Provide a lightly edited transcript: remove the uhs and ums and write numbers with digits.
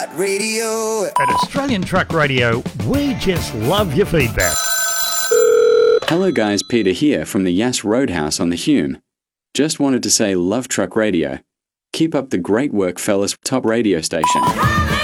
Truck Radio. At Australian Truck Radio, we just love your feedback. Hello guys, Peter here from the Yass Roadhouse on the Hume. Just wanted to say love Truck Radio. Keep up the great work, fellas. Top radio station.